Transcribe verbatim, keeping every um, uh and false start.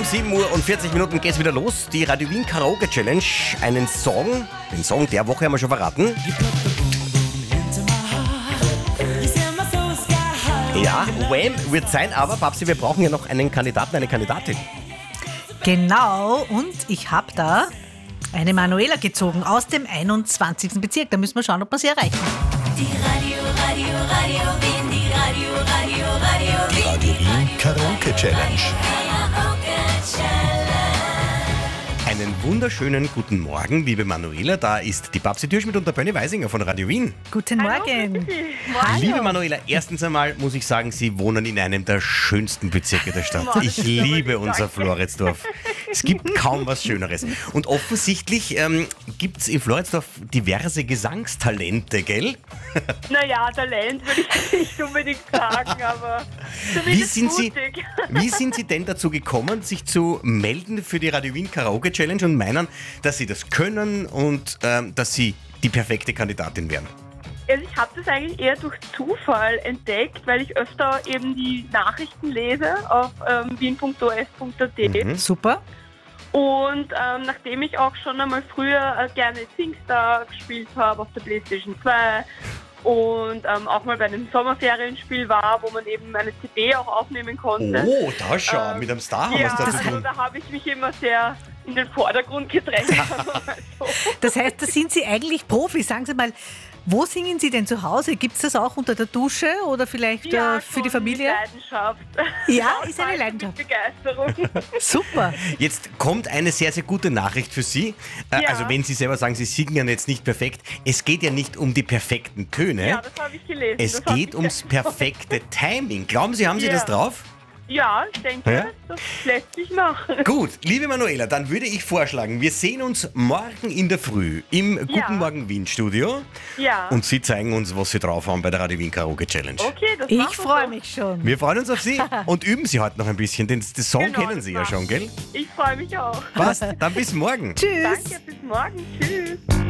Um sieben Uhr und vierzig Minuten geht's wieder los. Die Radio Wien Karaoke Challenge. Einen Song, den Song der Woche haben wir schon verraten. Ja, Wham wird sein, aber Babsi, wir brauchen ja noch einen Kandidaten, eine Kandidatin. Genau, und ich habe da eine Manuela gezogen aus dem einundzwanzigsten Bezirk. Da müssen wir schauen, ob wir sie erreichen. Die Radio, Radio, Radio Wien, die Radio, Radio, Radio Wien. Radio Wien Karaoke Challenge. Karaoke Challenge. Einen wunderschönen guten Morgen, liebe Manuela. Da ist die Babsi Türschmidt und der Benny Weisinger von Radio Wien. Guten Morgen. Hallo. Liebe Manuela, erstens einmal muss ich sagen, Sie wohnen in einem der schönsten Bezirke der Stadt. Ich liebe unser Floridsdorf. Es gibt kaum was Schöneres. Und offensichtlich ähm, gibt es in Floridsdorf diverse Gesangstalente, gell? Naja, Talent würde ich nicht unbedingt sagen, aber Wie zumindest sind, Sie, mutig. wie sind Sie denn dazu gekommen, sich zu melden für die Radio Wien Karaoke Challenge und meinen, dass Sie das können und ähm, dass Sie die perfekte Kandidatin wären? Also ich habe das eigentlich eher durch Zufall entdeckt, weil ich öfter eben die Nachrichten lese auf ähm, wien punkt o s punkt a t. Mhm. Super. Und ähm, nachdem ich auch schon einmal früher äh, gerne Singstar gespielt habe auf der PlayStation zwei und ähm, auch mal bei einem Sommerferienspiel war, wo man eben eine C D auch aufnehmen konnte. Oh, da schau, Ähm, mit einem Star haben wir Ja, es da zu also tun. da habe ich mich immer sehr in den Vordergrund gedrängt. sagen wir mal so. Das heißt, da sind Sie eigentlich Profi. Sagen Sie mal, wo singen Sie denn zu Hause? Gibt es das auch unter der Dusche oder vielleicht Ja, äh, für schon die Familie? Mit Leidenschaft. Ja, Laut ist eine sein, Leidenschaft. Mit Begeisterung. Super. Jetzt kommt eine sehr, sehr gute Nachricht für Sie. Äh, Ja. Also wenn Sie selber sagen, Sie singen ja jetzt nicht perfekt, es geht ja nicht um die perfekten Töne. Ja, das habe ich gelesen. Es Das hab geht ich ums gelesen. perfekte Timing. Glauben Sie, haben Sie Ja. das drauf? Ja, ich denke, Ja? das lässt sich machen. Gut, liebe Manuela, dann würde ich vorschlagen, wir sehen uns morgen in der Früh im Guten Ja. Morgen Wien Studio Ja. und Sie zeigen uns, was Sie drauf haben bei der Radio Wien Karaoke Challenge. Okay, das Ich machen wir freue so. mich schon. Wir freuen uns auf Sie und üben Sie heute noch ein bisschen, denn das Song Genau, kennen das Sie ja machen schon, gell? Ich freue mich auch. Passt, dann bis morgen. Tschüss. Danke, bis morgen. Tschüss.